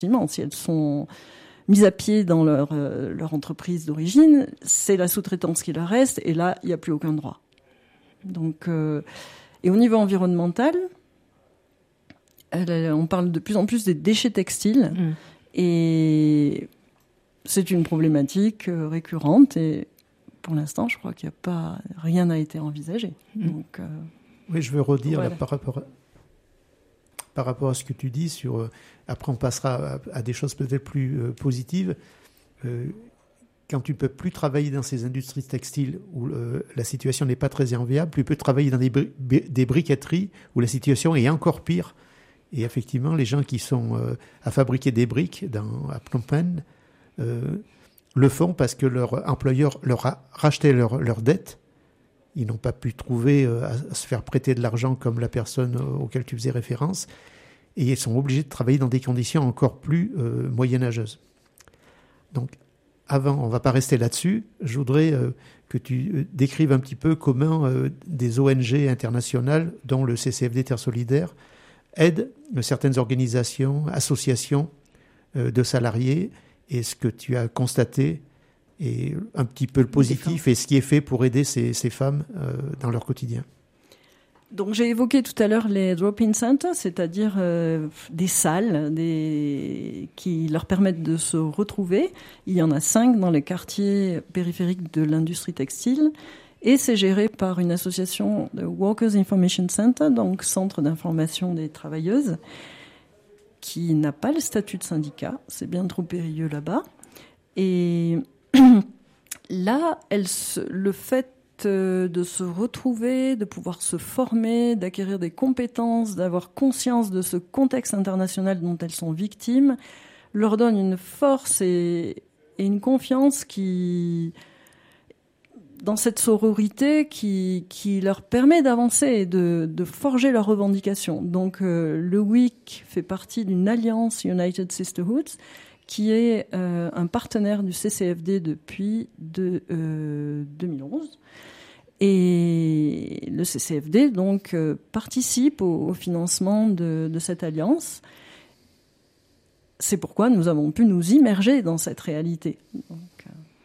effectivement, si elles sont mises à pied dans leur entreprise d'origine, c'est la sous-traitance qui leur reste, et là, il n'y a plus aucun droit. Donc, et au niveau environnemental, on parle de plus en plus des déchets textiles, et c'est une problématique récurrente, et pour l'instant, je crois rien n'a été envisagé. Donc, oui, je veux redire voilà. Là, par rapport à ce que tu dis sur. Après, on passera à des choses peut-être plus positives. Quand tu ne peux plus travailler dans ces industries textiles où la situation n'est pas très enviable, tu peux travailler dans des briqueteries où la situation est encore pire. Et effectivement, les gens qui sont à fabriquer des briques à Phnom Penh le font parce que leur employeur leur a racheté leur dette. Ils n'ont pas pu trouver à se faire prêter de l'argent comme la personne auquel tu faisais référence. Et ils sont obligés de travailler dans des conditions encore plus moyenâgeuses. Donc, avant, on ne va pas rester là-dessus. Je voudrais que tu décrives un petit peu comment des ONG internationales, dont le CCFD Terre Solidaire, aident certaines organisations, associations de salariés, et ce que tu as constaté, et un petit peu le positif, et ce qui est fait pour aider ces femmes dans leur quotidien. Donc j'ai évoqué tout à l'heure les drop-in centers, c'est-à-dire des salles qui leur permettent de se retrouver. Il y en a 5 dans les quartiers périphériques de l'industrie textile, et c'est géré par une association de Workers Information Center, donc centre d'information des travailleuses, qui n'a pas le statut de syndicat, c'est bien trop périlleux là-bas. Et là, le fait de se retrouver, de pouvoir se former, d'acquérir des compétences, d'avoir conscience de ce contexte international dont elles sont victimes, leur donne une force et une confiance dans cette sororité qui leur permet d'avancer et de forger leurs revendications. Donc le WIC fait partie d'une alliance United Sisterhoods qui est un partenaire du CCFD depuis 2011. Et le CCFD donc participe au financement de cette alliance. C'est pourquoi nous avons pu nous immerger dans cette réalité. Donc,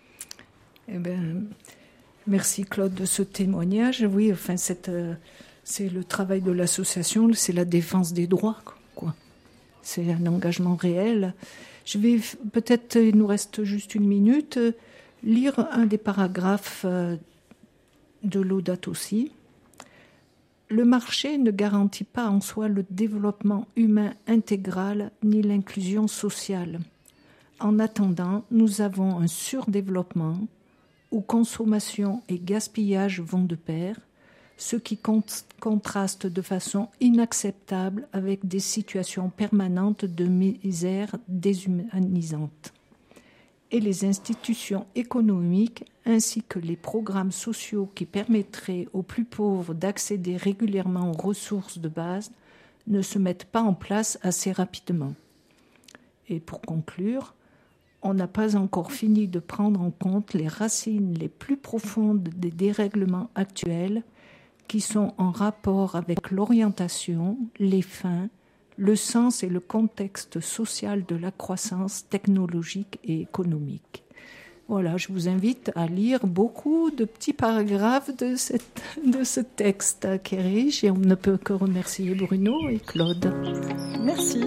merci Claude de ce témoignage. Oui, enfin c'est le travail de l'association, c'est la défense des droits, quoi. C'est un engagement réel. Je vais peut-être, il nous reste juste une minute, lire un des paragraphes de Laudato Si. Le marché ne garantit pas en soi le développement humain intégral ni l'inclusion sociale. En attendant, nous avons un surdéveloppement où consommation et gaspillage vont de pair, ce qui contraste de façon inacceptable avec des situations permanentes de misère déshumanisante. Et les institutions économiques ainsi que les programmes sociaux qui permettraient aux plus pauvres d'accéder régulièrement aux ressources de base ne se mettent pas en place assez rapidement. Et pour conclure, on n'a pas encore fini de prendre en compte les racines les plus profondes des dérèglements actuels qui sont en rapport avec l'orientation, les fins, le sens et le contexte social de la croissance technologique et économique. Voilà, je vous invite à lire beaucoup de petits paragraphes de ce texte qui est riche, et on ne peut que remercier Bruno et Claude. Merci.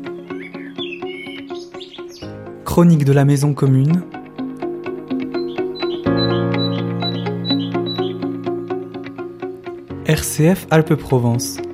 Chronique de la Maison Commune. RCF Alpes-Provence.